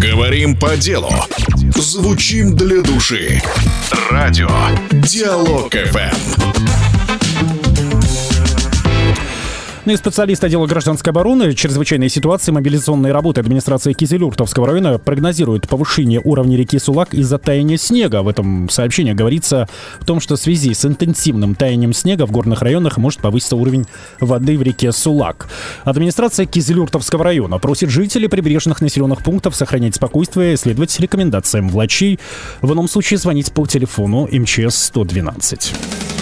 Говорим по делу. Звучим для души. Радио Диалог ФМ. Ну и специалист отдела гражданской обороны, чрезвычайной ситуации, мобилизационной работы администрации Кизилюртовского района прогнозирует повышение уровня реки Сулак из-за таяния снега. В этом сообщении говорится о том, что в связи с интенсивным таянием снега в горных районах может повыситься уровень воды в реке Сулак. Администрация Кизилюртовского района просит жителей прибрежных населенных пунктов сохранять спокойствие и следовать рекомендациям врачей. В ином случае звонить по телефону МЧС 112.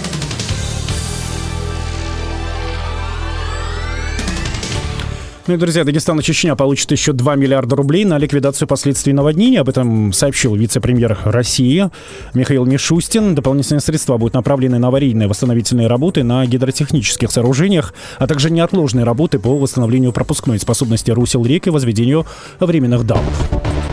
Ну и, друзья, Дагестан и Чечня получат еще 2 миллиарда рублей на ликвидацию последствий наводнения. Об этом сообщил вице-премьер России Михаил Мишустин. Дополнительные средства будут направлены на аварийные восстановительные работы на гидротехнических сооружениях, а также неотложные работы по восстановлению пропускной способности русел рек и возведению временных дамб.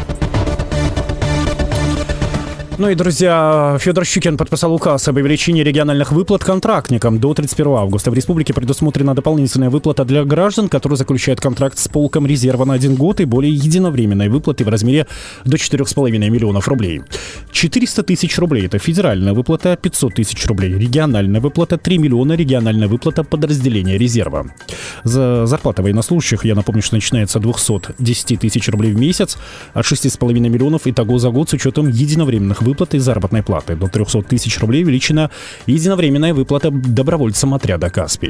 Ну и, друзья, Федор Щукин подписал указ об увеличении региональных выплат контрактникам до 31 августа. В республике предусмотрена дополнительная выплата для граждан, которые заключают контракт с полком резерва на 1 год и более единовременной выплаты в размере до 4,5 миллионов рублей. 400 тысяч рублей – это федеральная выплата, 500 тысяч рублей – региональная выплата, 3 миллиона – региональная выплата подразделения резерва. За зарплата военнослужащих, я напомню, что начинается от 210 тысяч рублей в месяц, от 6,5 миллионов итого за год с учетом единовременных выплаты заработной платы. До 300 тысяч рублей увеличена единовременная выплата добровольцам отряда «Каспий».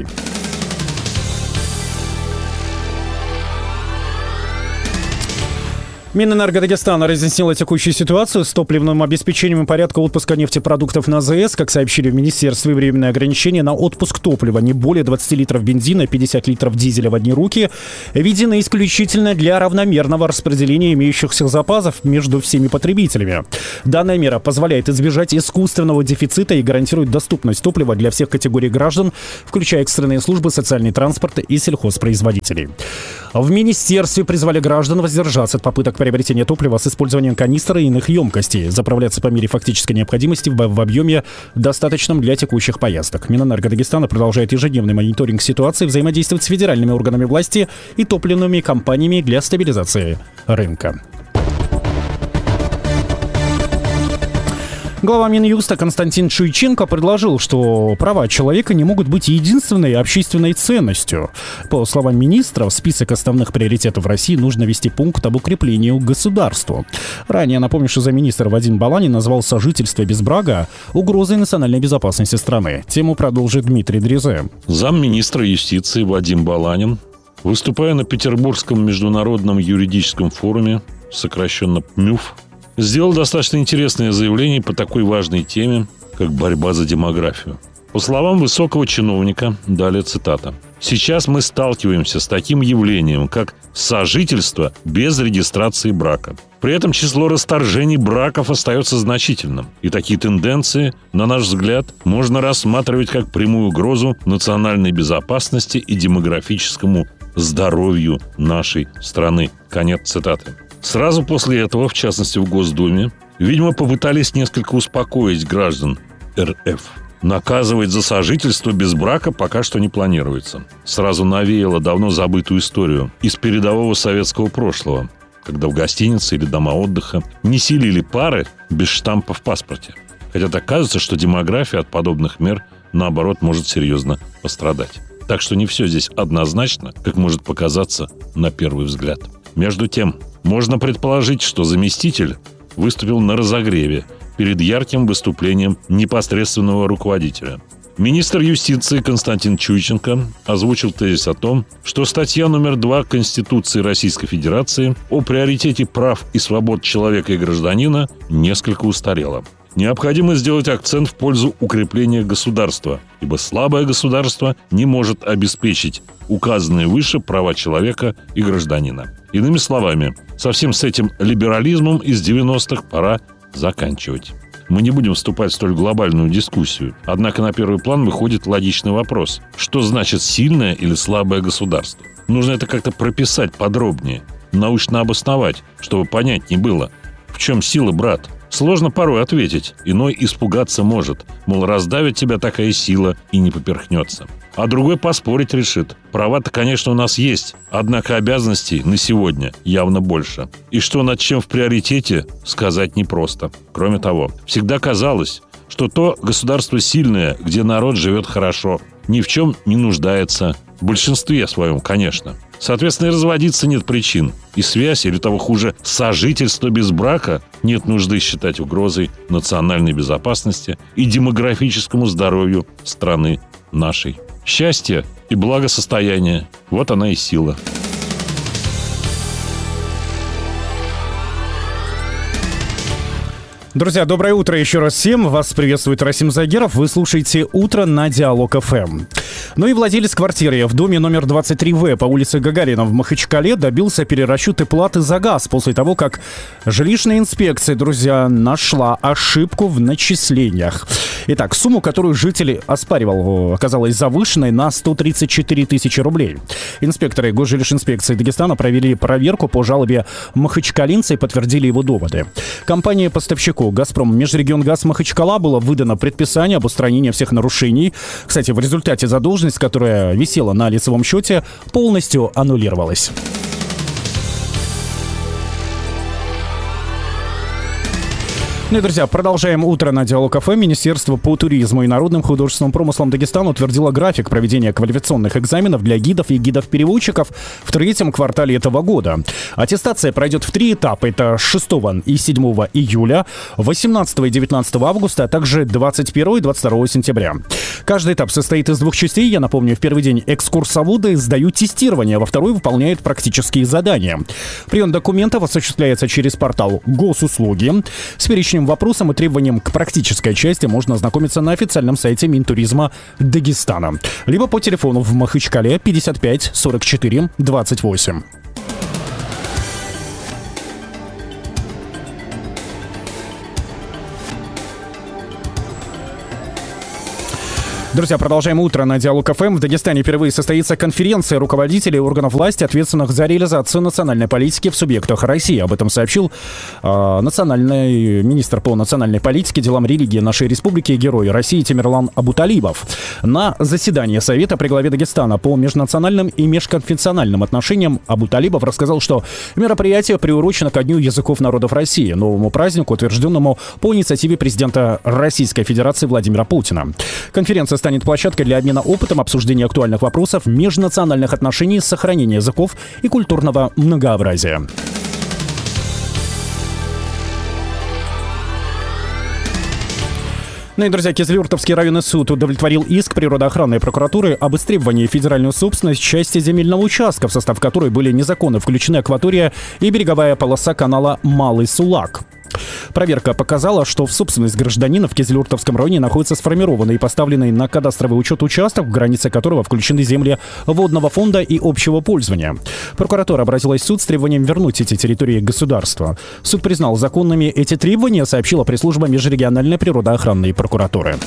Минэнерго Дагестана разъяснила текущую ситуацию с топливным обеспечением и порядка отпуска нефтепродуктов на АЗС. Как сообщили в министерстве, временное ограничение на отпуск топлива не более 20 литров бензина, 50 литров дизеля в одни руки введено исключительно для равномерного распределения имеющихся запасов между всеми потребителями. Данная мера позволяет избежать искусственного дефицита и гарантирует доступность топлива для всех категорий граждан, включая экстренные службы, социальный транспорт и сельхозпроизводителей. В министерстве призвали граждан воздержаться от попыток приобретения топлива с использованием канистр и иных емкостей, заправляться по мере фактической необходимости в объеме, достаточном для текущих поездок. Минэнерго Дагестана продолжает ежедневный мониторинг ситуации, взаимодействовать с федеральными органами власти и топливными компаниями для стабилизации рынка. Глава Минюста Константин Чуйченко предложил, что права человека не могут быть единственной общественной ценностью. По словам министра, в список основных приоритетов России нужно ввести пункт об укреплении государства. Ранее, напомню, что замминистра Вадим Баланин назвал сожительство без брака угрозой национальной безопасности страны. Тему продолжит Дмитрий Дрезе. Замминистра юстиции Вадим Баланин, выступая на Петербургском международном юридическом форуме, сокращенно ПМЮФ, сделал достаточно интересное заявление по такой важной теме, как борьба за демографию. По словам высокого чиновника, далее цитата: «Сейчас мы сталкиваемся с таким явлением, как сожительство без регистрации брака. При этом число расторжений браков остается значительным. И такие тенденции, на наш взгляд, можно рассматривать как прямую угрозу национальной безопасности и демографическому здоровью нашей страны». Конец цитаты. Сразу после этого, в частности в Госдуме, видимо, попытались несколько успокоить граждан РФ. Наказывать за сожительство без брака пока что не планируется. Сразу навеяло давно забытую историю из передового советского прошлого, когда в гостинице или дома отдыха не селили пары без штампа в паспорте. Хотя так кажется, что демография от подобных мер, наоборот, может серьезно пострадать. Так что не все здесь однозначно, как может показаться на первый взгляд. Между тем, можно предположить, что заместитель выступил на разогреве перед ярким выступлением непосредственного руководителя. Министр юстиции Константин Чуйченко озвучил тезис о том, что статья номер 2 Конституции Российской Федерации о приоритете прав и свобод человека и гражданина несколько устарела. Необходимо сделать акцент в пользу укрепления государства, ибо слабое государство не может обеспечить указанные выше права человека и гражданина. Иными словами, со всем с этим либерализмом из 90-х пора заканчивать. Мы не будем вступать в столь глобальную дискуссию, однако на первый план выходит логичный вопрос: что значит сильное или слабое государство? Нужно это как-то прописать подробнее, научно обосновать, чтобы понятнее было, в чем сила, брат. Сложно порой ответить, иной испугаться может, мол, раздавит тебя такая сила и не поперхнется. а другой поспорить решит. Права-то, конечно, у нас есть, однако обязанностей на сегодня явно больше. И что над чем в приоритете, сказать непросто. Кроме того, всегда казалось, что то государство сильное, где народ живет хорошо, ни в чем не нуждается. В большинстве своем, конечно. Соответственно, и разводиться нет причин. И связь, или того хуже, сожительство без брака нет нужды считать угрозой национальной безопасности и демографическому здоровью страны нашей. Счастье и благосостояние – вот она и сила. Друзья, доброе утро еще раз всем. Вас приветствует Расим Загеров. Вы слушаете «Утро» на Диалог ФМ. Ну и владелец квартиры в доме номер 23В по улице Гагарина в Махачкале добился перерасчета платы за газ после того, как жилищная инспекция, друзья, нашла ошибку в начислениях. Итак, сумму, которую житель оспаривал, оказалась завышенной на 134 тысячи рублей. Инспекторы Госжилищинспекции Дагестана провели проверку по жалобе махачкалинца и подтвердили его доводы. Компания-поставщику «Газпром Межрегионгаз Махачкала» было выдано предписание об устранении всех нарушений. Кстати, в результате задолженность, которая висела на лицевом счете, полностью аннулировалась. Ну и, друзья, продолжаем утро на Диалог ФМ. Министерство по туризму и народным художественным промыслам Дагестана утвердило график проведения квалификационных экзаменов для гидов и гидов-переводчиков в третьем квартале этого года. Аттестация пройдет в 3 этапа. Это 6 и 7 июля, 18 и 19 августа, а также 21 и 22 сентября. Каждый этап состоит из 2 частей. Я напомню, в первый день экскурсоводы сдают тестирование, а во второй выполняют практические задания. Прием документов осуществляется через портал Госуслуги. С перечнем вопросам и требованиям к практической части можно ознакомиться на официальном сайте Минтуризма Дагестана. Либо по телефону в Махачкале 55 44 28. Друзья, продолжаем утро на Диалог ФМ. В Дагестане впервые состоится конференция руководителей органов власти, ответственных за реализацию национальной политики в субъектах России. Об этом сообщил национальный министр по национальной политике, делам религии нашей республики и герой России Тимирлан Абуталибов. На заседании Совета при главе Дагестана по межнациональным и межконфессиональным отношениям Абуталибов рассказал, что мероприятие приурочено ко Дню языков народов России, новому празднику, утвержденному по инициативе президента Российской Федерации Владимира Путина. Конференция станет площадкой для обмена опытом, обсуждения актуальных вопросов межнациональных отношений, сохранения языков и культурного многообразия. Ну и, друзья, Кизилюртовский районный суд удовлетворил иск природоохранной прокуратуры об истребовании федеральную собственность части земельного участка, в состав которой были незаконно включены акватория и береговая полоса канала Малый Сулак. Проверка показала, что в собственность гражданина в Кизилюртовском районе находится сформированный и поставленный на кадастровый учет участок, в границы которого включены земли водного фонда и общего пользования. Прокуратура обратилась в суд с требованием вернуть эти территории государства. Суд признал законными эти требования, сообщила пресс-служба межрегиональной природоохранной прокуратуры.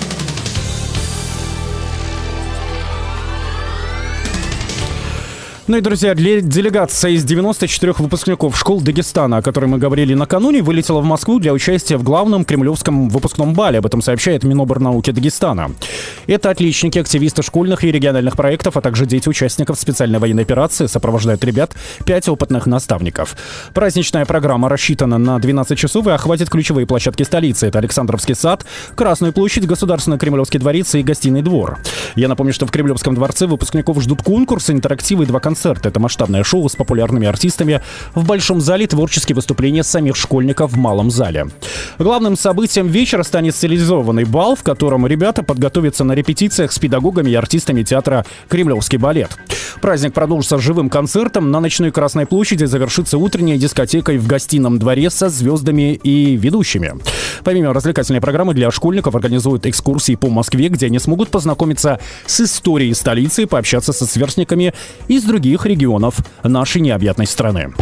Ну и, друзья, делегация из 94 выпускников школ Дагестана, о которой мы говорили накануне, вылетела в Москву для участия в главном кремлевском выпускном бале. Об этом сообщает Миноборнауки Дагестана. Это отличники, активисты школьных и региональных проектов, а также дети участников специальной военной операции. Сопровождают ребят 5 опытных наставников. Праздничная программа рассчитана на 12 часов и охватит ключевые площадки столицы. Это Александровский сад, Красную площадь, Государственный Кремлевский дворец и Гостиный двор. Я напомню, что в Кремлевском дворце выпускников ждут конкурсы, интерактивы и 2 концерта. Это масштабное шоу с популярными артистами в большом зале, творческие выступления самих школьников в малом зале. Главным событием вечера станет стилизованный бал, в котором ребята подготовятся на репетициях с педагогами и артистами театра «Кремлевский балет». Праздник продолжится живым концертом. На ночной Красной площади завершится утренней дискотекой в Гостином дворе со звездами и ведущими. Помимо развлекательной программы для школьников организуют экскурсии по Москве, где они смогут познакомиться с историей столицы и пообщаться со сверстниками из других регионов нашей необъятной страны.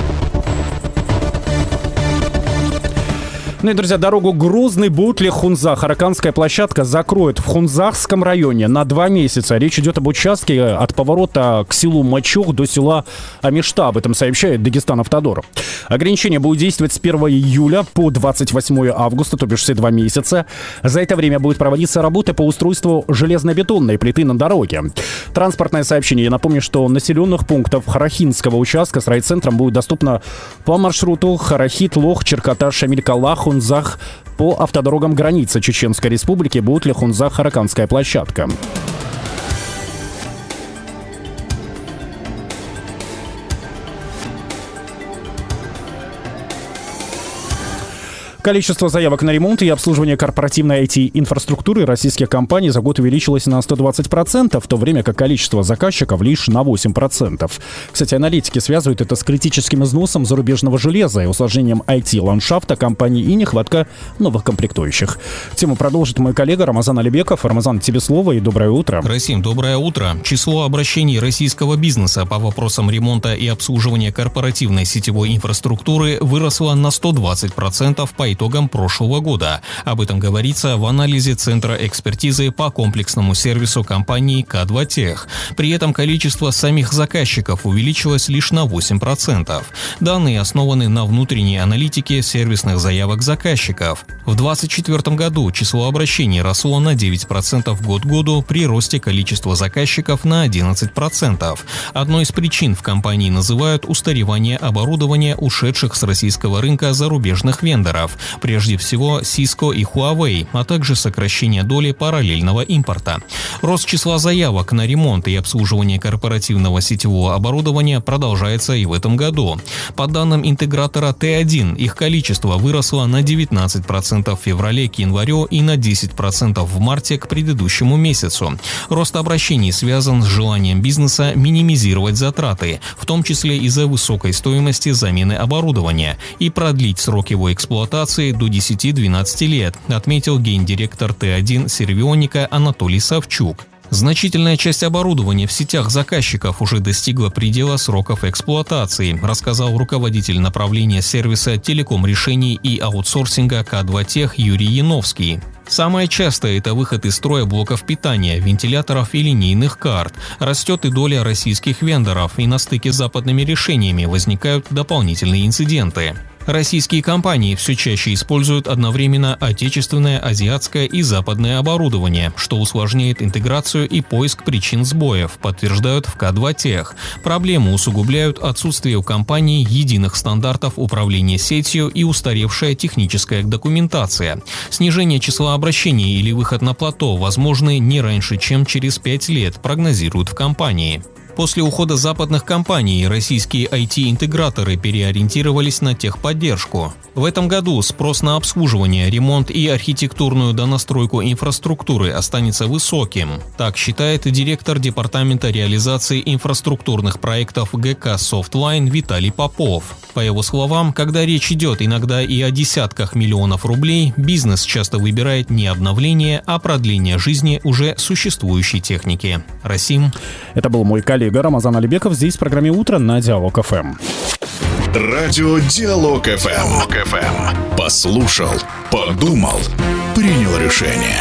Ну и, друзья, дорогу Грозный-Бутли-Хунзах Араканская площадка закроют в Хунзахском районе на 2 месяца. Речь идет об участке от поворота к селу Мачух до села Амишта. Об этом сообщает Дагестан Автодор. Ограничения будут действовать с 1 июля по 28 августа, то бишь все 2 месяца. За это время будет проводиться работа по устройству железно-бетонной плиты на дороге. Транспортное сообщение. Я напомню, что населенных пунктов Харахинского участка с райцентром будет доступно по маршруту Харахит, Лох, Черката, Шамиль-Кала, Хунзах. По автодорогам границы Чеченской Республики будет ли Хунзах-Хараканская площадка. Количество заявок на ремонт и обслуживание корпоративной IT-инфраструктуры российских компаний за год увеличилось на 120%, в то время как количество заказчиков лишь на 8%. Кстати, аналитики связывают это с критическим износом зарубежного железа и усложнением IT-ландшафта компаний и нехватка новых комплектующих. Тему продолжит мой коллега Рамазан Алибеков. Рамазан, тебе слово и доброе утро. Расим, доброе утро. Число обращений российского бизнеса по вопросам ремонта и обслуживания корпоративной сетевой инфраструктуры выросло на 120% по итогам прошлого года. Об этом говорится в анализе Центра экспертизы по комплексному сервису компании К2Тех. При этом количество самих заказчиков увеличилось лишь на 8%. Данные основаны на внутренней аналитике сервисных заявок заказчиков. В 2024 году число обращений росло на 9% год к году при росте количества заказчиков на 11%. Одной из причин в компании называют устаревание оборудования ушедших с российского рынка зарубежных вендоров, прежде всего Cisco и Huawei, а также сокращение доли параллельного импорта. Рост числа заявок на ремонт и обслуживание корпоративного сетевого оборудования продолжается и в этом году. По данным интегратора Т1, их количество выросло на 19% в феврале к январю и на 10% в марте к предыдущему месяцу. Рост обращений связан с желанием бизнеса минимизировать затраты, в том числе из-за высокой стоимости замены оборудования, и продлить срок его эксплуатации до 10-12 лет, отметил гендиректор Т1 Сервионика Анатолий Савчук. Значительная часть оборудования в сетях заказчиков уже достигла предела сроков эксплуатации, рассказал руководитель направления сервиса телеком-решений и аутсорсинга К2Тех Юрий Яновский. Самое частое – это выход из строя блоков питания, вентиляторов и линейных карт. Растет и доля российских вендоров, и на стыке с западными решениями возникают дополнительные инциденты. Российские компании все чаще используют одновременно отечественное, азиатское и западное оборудование, что усложняет интеграцию и поиск причин сбоев, подтверждают в К2Тех. Проблему усугубляют отсутствие у компаний единых стандартов управления сетью и устаревшая техническая документация. Снижение числа обращений или выход на плато возможны не раньше, чем через 5 лет, прогнозируют в компании. После ухода западных компаний российские IT-интеграторы переориентировались на техподдержку. В этом году спрос на обслуживание, ремонт и архитектурную донастройку инфраструктуры останется высоким. Так считает директор Департамента реализации инфраструктурных проектов ГК «Софтлайн» Виталий Попов. По его словам, когда речь идет иногда и о десятках миллионов рублей, бизнес часто выбирает не обновление, а продление жизни уже существующей техники. Расим. Это был мой коллега Рамазан Алибеков здесь в программе «Утро» на Диалог ФМ. Радио Диалог ФМ. Послушал, подумал, принял решение.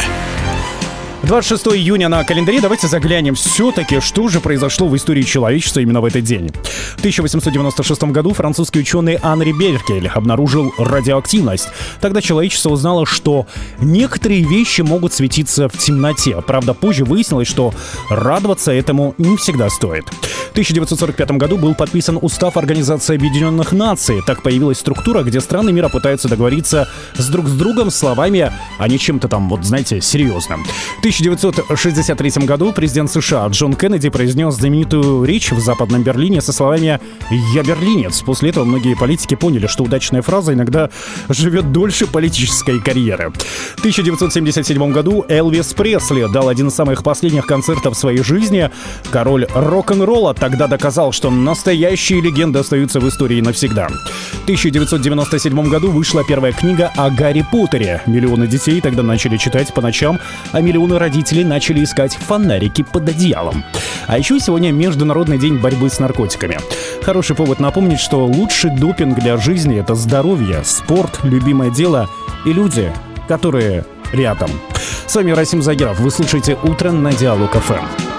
26 июня на календаре. Давайте заглянем все-таки, что же произошло в истории человечества именно в этот день. В 1896 году французский ученый Анри Беккель обнаружил радиоактивность. Тогда человечество узнало, что некоторые вещи могут светиться в темноте. Правда, позже выяснилось, что радоваться этому не всегда стоит. В 1945 году был подписан Устав Организации Объединенных Наций. Так появилась структура, где страны мира пытаются договориться друг с другом словами, а не чем-то там, вот знаете, серьезным. В 1963 году президент США Джон Кеннеди произнес знаменитую речь в Западном Берлине со словами «Я берлинец». После этого многие политики поняли, что удачная фраза иногда живет дольше политической карьеры. В 1977 году Элвис Пресли дал один из самых последних концертов в своей жизни. Король рок-н-ролла тогда доказал, что настоящие легенды остаются в истории навсегда. В 1997 году вышла первая книга о Гарри Поттере. Миллионы детей тогда начали читать по ночам, а миллионы родители начали искать фонарики под одеялом. А еще сегодня Международный день борьбы с наркотиками. Хороший повод напомнить, что лучший допинг для жизни — это здоровье, спорт, любимое дело и люди, которые рядом. С вами Расим Загиров. Вы слушаете «Утро» на Диалог ФМ.